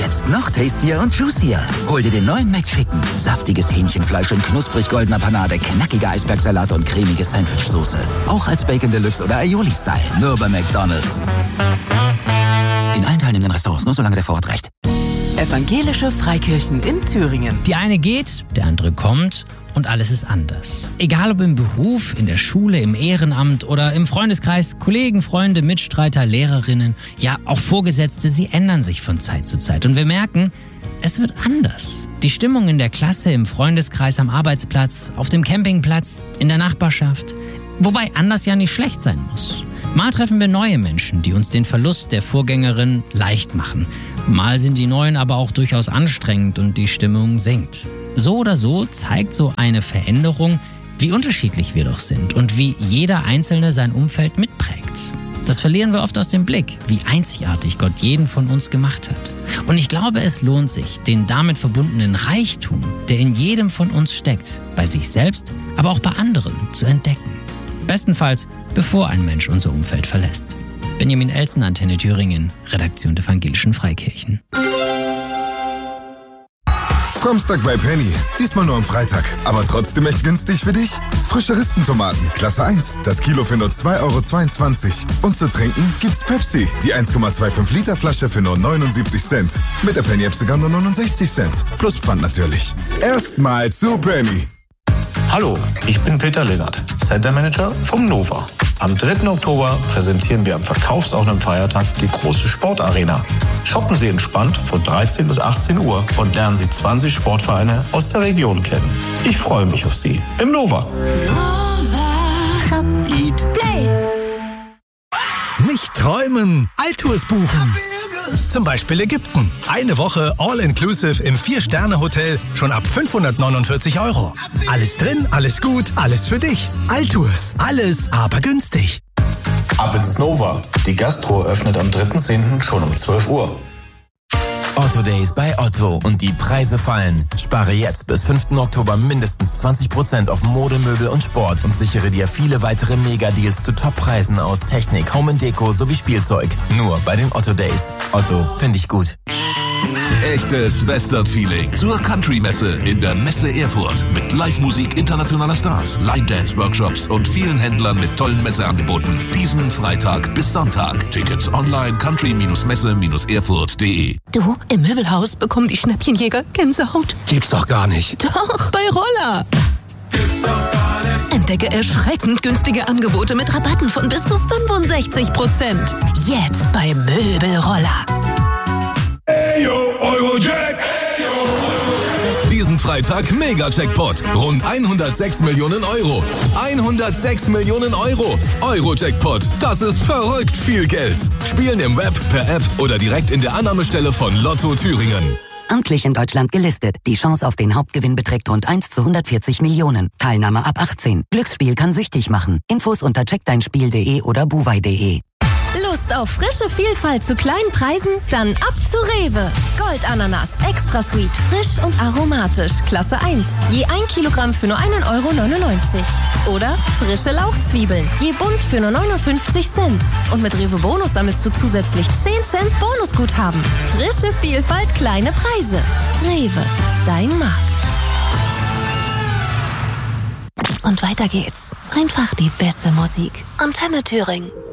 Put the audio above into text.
Jetzt noch tastier und juicier. Hol dir den neuen McChicken. Saftiges Hähnchenfleisch in knusprig goldener Panade, knackiger Eisbergsalat und cremige Sandwichsoße. Auch als Bacon Deluxe oder Aioli-Style. Nur bei McDonald's. In allen teilnehmenden Restaurants, nur solange der Vorrat reicht. Evangelische Freikirchen in Thüringen. Die eine geht, der andere kommt und alles ist anders. Egal ob im Beruf, in der Schule, im Ehrenamt oder im Freundeskreis, Kollegen, Freunde, Mitstreiter, Lehrerinnen, ja auch Vorgesetzte, sie ändern sich von Zeit zu Zeit. Und wir merken, es wird anders. Die Stimmung in der Klasse, im Freundeskreis, am Arbeitsplatz, auf dem Campingplatz, in der Nachbarschaft. Wobei anders ja nicht schlecht sein muss. Mal treffen wir neue Menschen, die uns den Verlust der Vorgängerin leicht machen. Mal sind die Neuen aber auch durchaus anstrengend und die Stimmung sinkt. So oder so zeigt so eine Veränderung, wie unterschiedlich wir doch sind und wie jeder Einzelne sein Umfeld mitprägt. Das verlieren wir oft aus dem Blick, wie einzigartig Gott jeden von uns gemacht hat. Und ich glaube, es lohnt sich, den damit verbundenen Reichtum, der in jedem von uns steckt, bei sich selbst, aber auch bei anderen zu entdecken. Bestenfalls, bevor ein Mensch unser Umfeld verlässt. Benjamin Elsen, Antenne Thüringen, Redaktion der Evangelischen Freikirchen. Frommstag bei Penny. Diesmal nur am Freitag. Aber trotzdem echt günstig für dich? Frische Rispentomaten, Klasse 1. Das Kilo für nur 2,22 €. Und zu trinken gibt's Pepsi. Die 1,25 Liter Flasche für nur 79 Cent. Mit der Penny-App sogar nur 69 Cent. Plus Pfand natürlich. Erstmal zu Penny. Hallo, ich bin Peter Lennart, Center Manager vom Nova. Am 3. Oktober präsentieren wir am verkaufsoffenen Feiertag die große Sportarena. Shoppen Sie entspannt von 13 bis 18 Uhr und lernen Sie 20 Sportvereine aus der Region kennen. Ich freue mich auf Sie im Nova. Shop, Eat, Play. Nicht träumen, Altours buchen. Zum Beispiel Ägypten. Eine Woche All-Inclusive im 4-Sterne-Hotel schon ab 549 €. Alles drin, alles gut, alles für dich. Altours, alles aber günstig. Ab ins Nova. Die Gastro öffnet am 3.10. schon um 12 Uhr. Otto Days bei Otto und die Preise fallen. Spare jetzt bis 5. Oktober mindestens 20% auf Mode, Möbel und Sport und sichere dir viele weitere Mega-Deals zu Top-Preisen aus Technik, Home & Deko sowie Spielzeug. Nur bei den Otto Days. Otto, finde ich gut. Echtes Western-Feeling zur Country-Messe in der Messe Erfurt mit Live-Musik internationaler Stars, Line-Dance-Workshops und vielen Händlern mit tollen Messeangeboten. Diesen Freitag bis Sonntag. Tickets online country-messe-erfurt.de. Du, im Möbelhaus bekommen die Schnäppchenjäger Gänsehaut. Gibt's doch gar nicht. Doch, bei Roller. Entdecke erschreckend günstige Angebote mit Rabatten von bis zu 65%. Jetzt bei Möbelroller. Diesen Freitag Mega-Jackpot. Rund 106 Millionen €. 106 Millionen €. Euro-Jackpot. Das ist verrückt viel Geld. Spielen im Web, per App oder direkt in der Annahmestelle von Lotto Thüringen. Amtlich in Deutschland gelistet. Die Chance auf den Hauptgewinn beträgt rund 1 zu 140 Millionen. Teilnahme ab 18. Glücksspiel kann süchtig machen. Infos unter checkdeinspiel.de oder buwei.de. Lust auf frische Vielfalt zu kleinen Preisen? Dann ab zu Rewe. Goldananas, extra sweet, frisch und aromatisch, Klasse 1. Je 1 Kilogramm für nur 1,99 €. Oder frische Lauchzwiebeln, je bunt für nur 59 Cent. Und mit Rewe Bonus sammelst du zusätzlich 10 Cent Bonusguthaben. Frische Vielfalt, kleine Preise. Rewe, dein Markt. Und weiter geht's. Einfach die beste Musik. Antenne Thüringen.